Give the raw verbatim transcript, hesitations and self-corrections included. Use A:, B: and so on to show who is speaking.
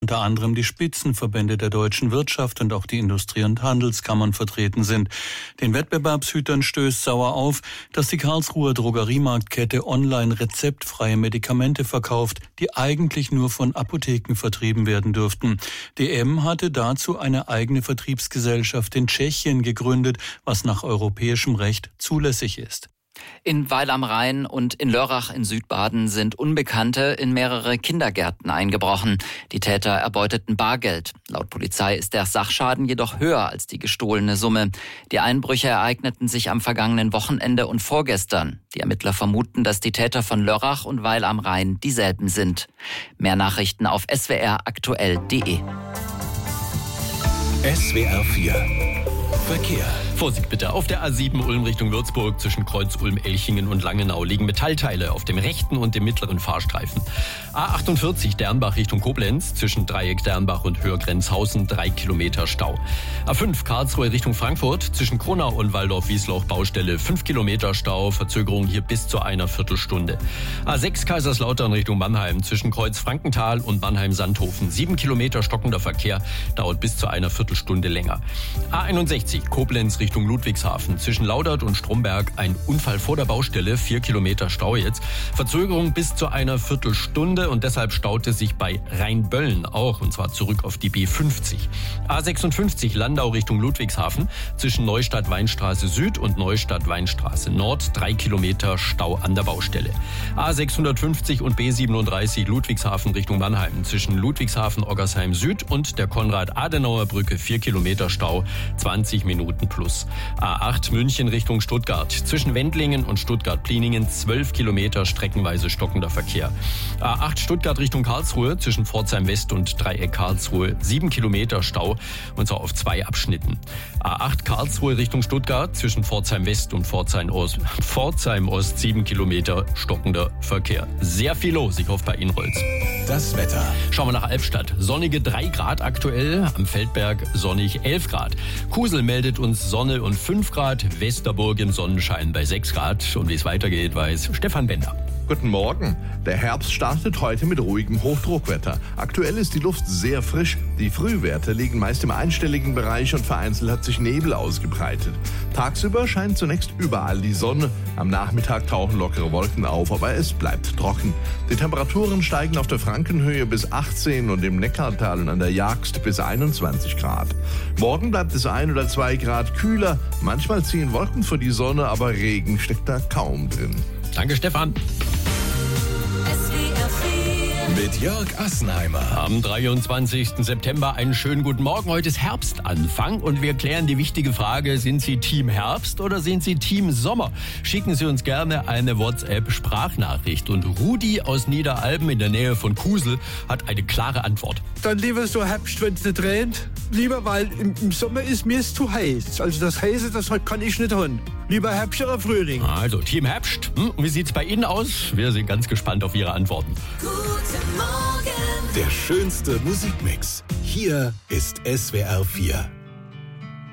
A: unter anderem die Spitzenverbände der deutschen Wirtschaft und auch die Industrie- und Handelskammern vertreten sind. Den Wettbewerbshütern stößt sauer auf, dass die Karlsruher Drogeriemarktkette online rezeptfreie Medikamente verkauft, die eigentlich nur von Apotheken vertrieben werden dürften. D M hatte dazu eine eigene Vertriebsgesellschaft in Tschechien gegründet, was nach europäischem Recht zulässig ist.
B: In Weil am Rhein und in Lörrach in Südbaden sind Unbekannte in mehrere Kindergärten eingebrochen. Die Täter erbeuteten Bargeld. Laut Polizei ist der Sachschaden jedoch höher als die gestohlene Summe. Die Einbrüche ereigneten sich am vergangenen Wochenende und vorgestern. Die Ermittler vermuten, dass die Täter von Lörrach und Weil am Rhein dieselben sind. Mehr Nachrichten auf s w r aktuell punkt d e.
C: S W R vier Verkehr.
D: Vorsicht bitte. Auf der A sieben Ulm Richtung Würzburg zwischen Kreuz Ulm-Elchingen und Langenau liegen Metallteile auf dem rechten und dem mittleren Fahrstreifen. A achtundvierzig Dernbach Richtung Koblenz zwischen Dreieck Dernbach und Höhergrenzhausen drei Kilometer Stau. A fünf Karlsruhe Richtung Frankfurt zwischen Kronau und Waldorf-Wiesloch Baustelle fünf Kilometer Stau. Verzögerung hier bis zu einer Viertelstunde. A sechs Kaiserslautern Richtung Mannheim zwischen Kreuz Frankenthal und Mannheim-Sandhofen sieben Kilometer stockender Verkehr, dauert bis zu einer Viertelstunde länger. A einundsechzig Koblenz Richtung Ludwigshafen zwischen Laudert und Stromberg ein Unfall vor der Baustelle, vier Kilometer Stau jetzt. Verzögerung bis zu einer Viertelstunde und deshalb staut es sich bei Rheinböllen auch, und zwar zurück auf die B fünfzig. A sechsundfünfzig Landau Richtung Ludwigshafen zwischen Neustadt-Weinstraße Süd und Neustadt-Weinstraße Nord drei Kilometer Stau an der Baustelle. A sechshundertfünfzig und B siebenunddreißig Ludwigshafen Richtung Mannheim zwischen Ludwigshafen-Oggersheim Süd und der Konrad-Adenauer-Brücke vier Kilometer Stau, zwanzig Minuten plus. A acht München Richtung Stuttgart zwischen Wendlingen und Stuttgart-Pliningen zwölf Kilometer streckenweise stockender Verkehr. A acht Stuttgart Richtung Karlsruhe zwischen Pforzheim West und Dreieck Karlsruhe sieben Kilometer Stau, und zwar auf zwei Abschnitten. A acht Karlsruhe Richtung Stuttgart zwischen Pforzheim West und Pforzheim Ost, Pforzheim Ost sieben Kilometer stockender Verkehr. Sehr viel los, ich hoffe bei Ihnen rollt's.
C: Das Wetter.
D: Schauen wir nach Albstadt. Sonnige drei Grad aktuell, am Feldberg sonnig elf Grad. Kusel meldet uns Sonne und fünf Grad, Westerburg im Sonnenschein bei sechs Grad. Und wie es weitergeht, weiß Stefan Bender.
E: Guten Morgen. Der Herbst startet heute mit ruhigem Hochdruckwetter. Aktuell ist die Luft sehr frisch. Die Frühwerte liegen meist im einstelligen Bereich und vereinzelt hat sich Nebel ausgebreitet. Tagsüber scheint zunächst überall die Sonne. Am Nachmittag tauchen lockere Wolken auf, aber es bleibt trocken. Die Temperaturen steigen auf der Frankenhöhe bis achtzehn und im Neckartal und an der Jagst bis einundzwanzig Grad. Morgen bleibt es ein oder zwei Grad kühler. Manchmal ziehen Wolken vor die Sonne, aber Regen steckt da kaum drin.
D: Danke, Stefan.
C: Mit Jörg Assenheimer.
D: Am dreiundzwanzigsten September einen schönen guten Morgen. Heute ist Herbstanfang und wir klären die wichtige Frage, sind Sie Team Herbst oder sind Sie Team Sommer? Schicken Sie uns gerne eine WhatsApp-Sprachnachricht. Und Rudi aus Niederalben in der Nähe von Kusel hat eine klare Antwort.
F: Dann lieber so Herbst, wenn es nicht regnet. Lieber, weil im, im Sommer ist mir es zu heiß. Also das Heiße, das kann ich nicht hören. Lieber Herbst oder Frühling.
D: Also Team Herbst. Hm, wie sieht's bei Ihnen aus? Wir sind ganz gespannt auf Ihre Antworten.
C: Der schönste Musikmix. Hier ist S W R vier.